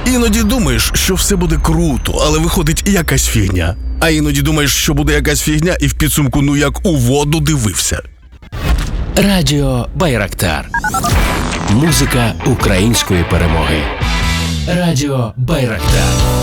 Іноді думаєш, що все буде круто, але виходить якась фігня. А іноді думаєш, що буде якась фігня, і в підсумку ну як у воду дивився. Радіо Байрактар. Музика української перемоги. Радіо Байрактар.